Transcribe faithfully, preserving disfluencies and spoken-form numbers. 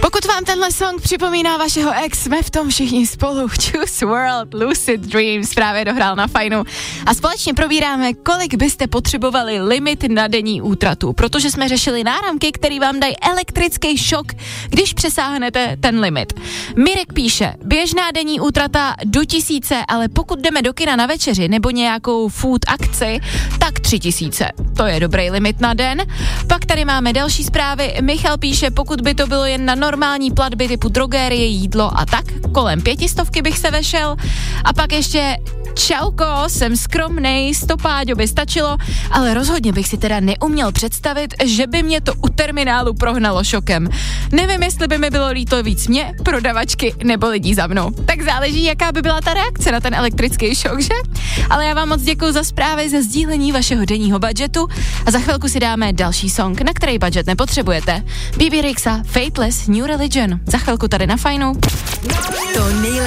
Pokud vám tenhle song připomíná vašeho ex, jsme v tom všichni spolu. Juice world, Lucid Dreams právě dohrál na Fajnu. A společně probíráme, kolik byste potřebovali limit na denní útratu, protože jsme řešili náramky, které vám dají elektrický šok, když přesáhnete ten limit. Mirek píše, běžná denní útrata do tisíce, ale pokud jdeme do kina na večeři nebo nějakou food akci, tak tři tisíce. To je dobrý limit na den. Pak tady máme další zprávy. Michal píše, pokud by to bylo jen na normální platby typu drogérie, jídlo a tak, kolem pětistovky bych se vešel. A pak ještě čauko, jsem skromnej, stopáďo by stačilo, ale rozhodně bych si teda neuměl představit, že by mě to u terminálu prohnalo šokem. Nevím, jestli by mi bylo líto víc mě, prodavačky nebo lidí za mnou. Tak záleží, jaká by byla ta reakce na ten elektrický šok, že? Ale já vám moc děkuju za zprávy, za sdílení vašeho denního budgetu a za chvilku si dáme další song, na který budget nepotřebujete. Bebe Rexha, Faithless, New Religion. Za chvilku tady na Fajnu. To nejlepší